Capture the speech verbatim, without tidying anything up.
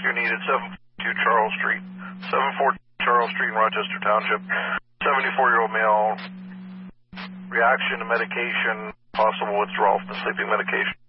rescue needed, seven forty-two Charles Street, seven forty-two Charles Street in Rochester Township. seventy-four-year-old male, reaction to medication, possible withdrawal from the sleeping medication.